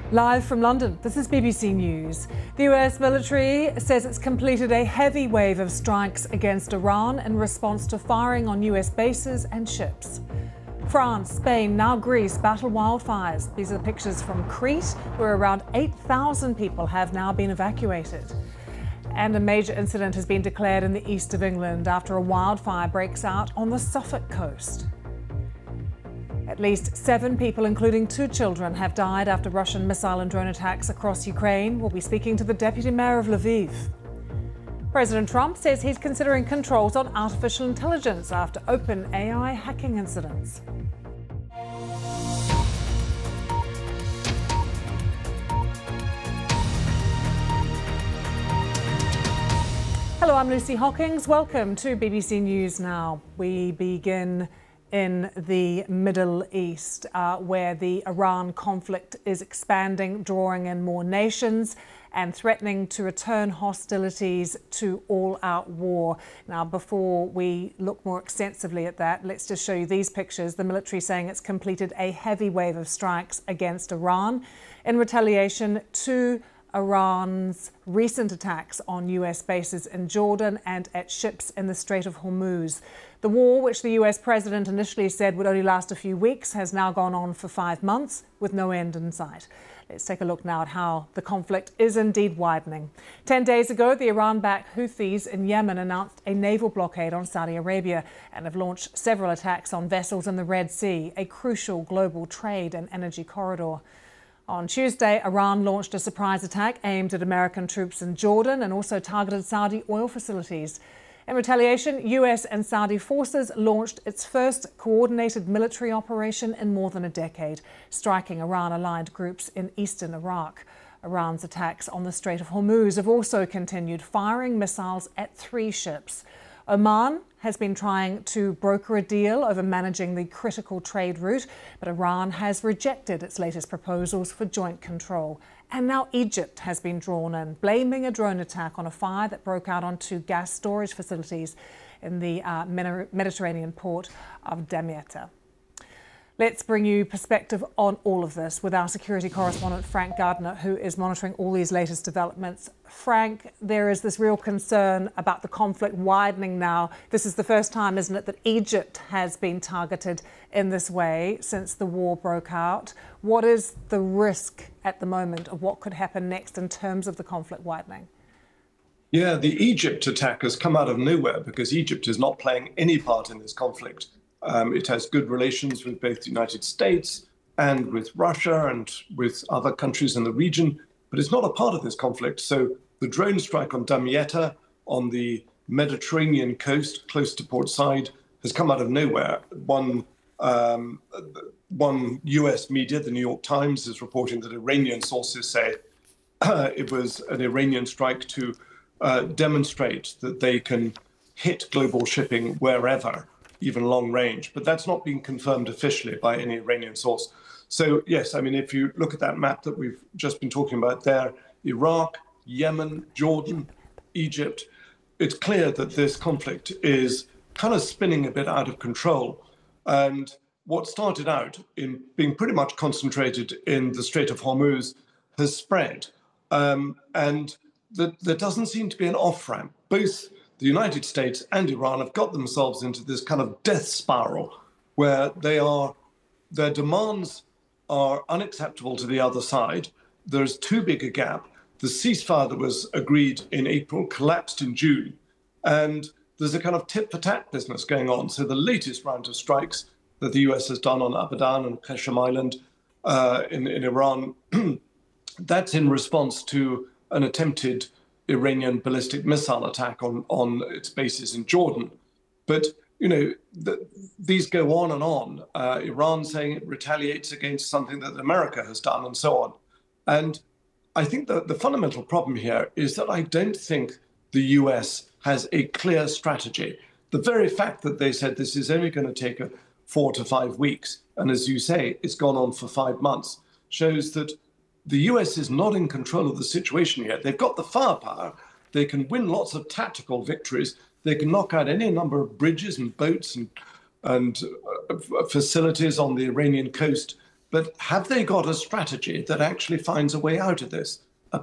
Live from London, this is BBC News. The US military says it's completed a heavy wave of strikes against Iran in response to firing on US bases and ships. France, Spain, now Greece battle wildfires. These are the pictures from Crete, where around 8,000 people have now been evacuated. And a major incident has been declared in the east of England after a wildfire breaks out on the Suffolk coast. At least 7 people, including 2 children, have died after Russian missile and drone attacks across Ukraine. We'll be speaking to the deputy mayor of Lviv. President Trump says he's considering controls on artificial intelligence after OpenAI hacking incidents. Hello, I'm Lucy Hockings. Welcome to BBC News Now. We begin in the Middle East, where the Iran conflict is expanding, drawing in more nations and threatening to return hostilities to all-out war. Now, before we look more extensively at that, let's just show you these pictures. The military saying it's completed a heavy wave of strikes against Iran in retaliation to Iran's recent attacks on US bases in Jordan and at ships in the Strait of Hormuz. The war, which the US president initially said would only last a few weeks, has now gone on for 5 months with no end in sight. Let's take a look now at how the conflict is indeed widening. 10 days ago, the Iran-backed Houthis in Yemen announced a naval blockade on Saudi Arabia and have launched several attacks on vessels in the Red Sea, a crucial global trade and energy corridor. On Tuesday, Iran launched a surprise attack aimed at American troops in Jordan and also targeted Saudi oil facilities. In retaliation, US and Saudi forces launched its first coordinated military operation in more than a decade, striking Iran-aligned groups in eastern Iraq. Iran's attacks on the Strait of Hormuz have also continued, firing missiles at 3 ships. Oman has been trying to broker a deal over managing the critical trade route, but Iran has rejected its latest proposals for joint control. And now Egypt has been drawn in, blaming a drone attack on a fire that broke out on 2 gas storage facilities in the Mediterranean port of Damietta. Let's bring you perspective on all of this with our security correspondent, Frank Gardner, who is monitoring all these latest developments. Frank, there is this real concern about the conflict widening now. This is the first time, isn't it, that Egypt has been targeted in this way since the war broke out. What is the risk at the moment of what could happen next in terms of the conflict widening? Yeah, the Egypt attack has come out of nowhere because Egypt is not playing any part in this conflict. It has good relations with both the United States and with Russia and with other countries in the region, but it's not a part of this conflict. So the drone strike on Damietta on the Mediterranean coast, close to Port Said, has come out of nowhere. One US media, the New York Times, is reporting that Iranian sources say it was an Iranian strike to demonstrate that they can hit global shipping wherever, even long range. But that's not been confirmed officially by any Iranian source. So, yes, I mean, if you look at that map that we've just been talking about there, Iraq, Yemen, Jordan, Egypt, it's clear that this conflict is kind of spinning a bit out of control. And what started out in being pretty much concentrated in the Strait of Hormuz has spread. And there doesn't seem to be an off-ramp. Both the United States and Iran have got themselves into this kind of death spiral where their demands are unacceptable to the other side. There's too big a gap. The ceasefire that was agreed in April collapsed in June. And there's a kind of tit-for-tat business going on. So the latest round of strikes that the US has done on Abadan and Qashm Island in Iran, that's in response to an attempted Iranian ballistic missile attack on its bases in Jordan. But, you know, these go on and on. Iran saying it retaliates against something that America has done and so on. And I think that the fundamental problem here is that I don't think the US has a clear strategy. The very fact that they said this is only going to take 4 to 5 weeks, and as you say, it's gone on for 5 months, shows that the US is not in control of the situation yet. They've got the firepower. They can win lots of tactical victories. They can knock out any number of bridges and boats and facilities on the Iranian coast. but have they got a strategy that actually finds a way out of this?